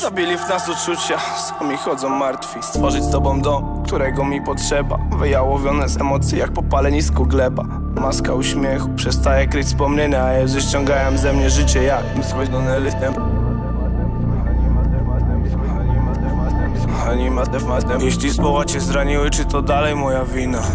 Zabili w nas uczucia, sami chodzą martwi. Stworzyć z tobą dom, którego mi potrzeba. Wyjałowione z emocji jak po palenisko gleba. Maska uśmiechu przestaje kryć wspomnienia, a łzy ściągają ze mnie życie jak zwyżone listem. Jeśli słowa cię zraniły, czy to dalej moja wina?